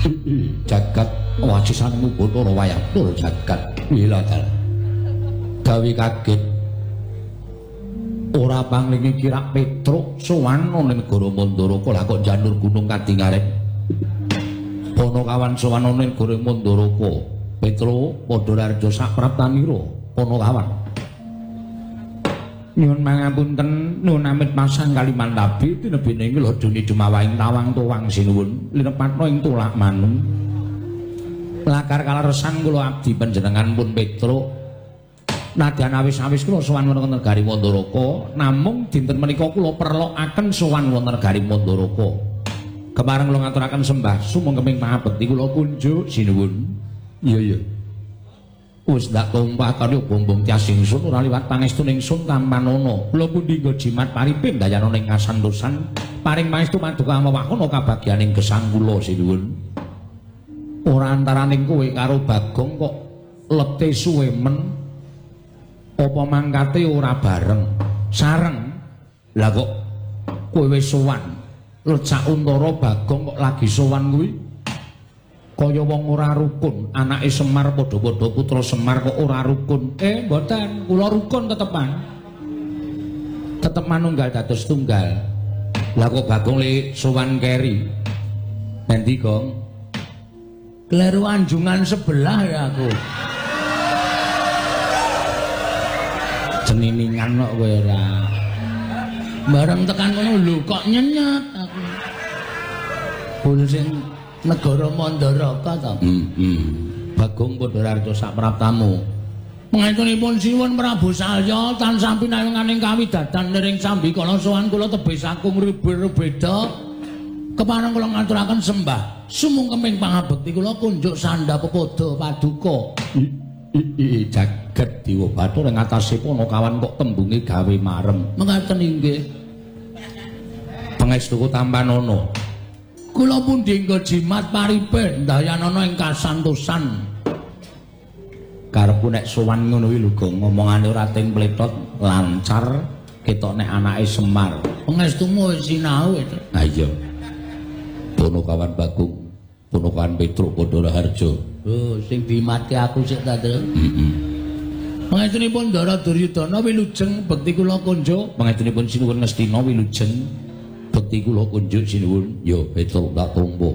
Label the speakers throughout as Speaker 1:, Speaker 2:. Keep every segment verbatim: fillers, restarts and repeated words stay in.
Speaker 1: jagat wajisanmu Bathara wayah tur jagat wiladal gawe kaget ora panglingi kirak Petruk sowan ning negara Mandaraka lah kok janur gunung Kadingareng Panakawan sowan ning negara Mandaraka Petruk padha rarja sapraptanira Panakawan nyuwun mangapunten nun amit pasang Kalimantabi tinebene ing ladone Jumawahing tawang tuwang sinuwun linepatna ing tulak manung lakar kaleresan kula abdi panjenengan pun Petruk nadyan awis-awis kula sowan wonten negari Mandaraka namung dinten menika kula perlokaken sowan wonten negari Mandaraka kemareng kula ngaturaken sembah sumangkeming pangabekti kula kunjuk sinuwun iya iya wis ndak tumpah kali bombong tias ingsun ora liwat pangestu ingsun Kampanana kula pundi nggo jimat paripin dayana ning kasantosan paring pangestu paduka mawakana kabagyaning gesang kula sinuwun ora antaraning kowe karo Bagong kok lete suwe men apa mangkate ora bareng sareng lah kok kowe wis sowan Lecak Untara Bagong kok lagi sowan kuwi kaya wong ora rukun anake Semar padha-padha putra Semar kok ora rukun eh mboten kula rukun tetepan tetep manunggal dados tunggal lah kok Bagong le sowan keri endi Gong kleru anjungan sebelah ya aku jeniningan kok kowe ora bareng tekan ngono lho kok nyenyet aku bul sing negara Mandaraka to. Heeh. Bagong padha rarja sapraptamu. Pangapuntenipun sinuwun Prabu Salya tansah pinayunganing kawidadan nering sambikala sowan kula tebih saking rebeda kepareng kula ngaturaken sembah sumungkeming pangabekti kula kunjuk sandha pepoda paduka. Ii jagat Dewa Bathara ing atase Panakawan kok tembunge gawe marem. Mengaten inggih. Pangestu Tampanana. Kula pundi nggo jimat paripen dayanana ing kasantosan. Karepku nek sowan ngono kuwi lho Gong ngomongane ora ting pletot lancar ketok nek anake Semar. Pangestumu wis sinau itu. Ha iya. Panakawan Bagong, Panakawan Petruk padha harja. Oh, sing dimatke aku sik ta, Tru? Heeh. Pangestunipun Ndara Duryudana wilujeng bekti kula kunjuk, pangestunipun sinuwun Ngastina wilujeng bekti kula kunjuk sinuwun ya Petruk tak tampa.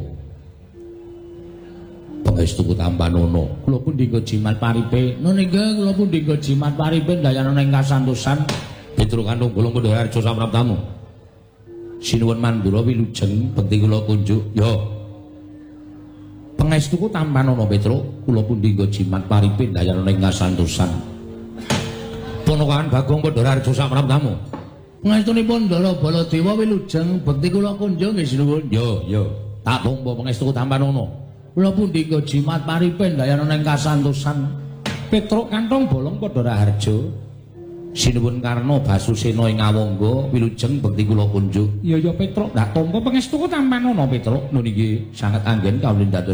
Speaker 1: Pangestu Tampanana, kula pundi nggo jimat paripe? Nggih, kula pundi nggo jimat paripe dayana ing kasantosan Petruk kandung bolong padha harja sapraptamu. Sinuwun Mandura wilujeng bekti kula kunjuk ya Pangestu Tampanana Petruk, kula pundi nggo jimat paripe dayana ing kasantosan. Panakawan Bagong padha harja sapraptamu. Pangestunipun Ndara Baladewa wilujeng bekti kula kunjuk nggih sinuwun. Yo yo, tak tampa Pangestu Tampanana. Kula pundi nggo jimat paripen dayana ing kasantosan. Petruk kantong bolong padha harja. Sinuwun Karna Basusena ing Awangga wilujeng bekti kula kunjuk. Ya ya Petruk, tak tampa Pangestu Tampanana Petruk. Nun inggih sanget anggen kawula dados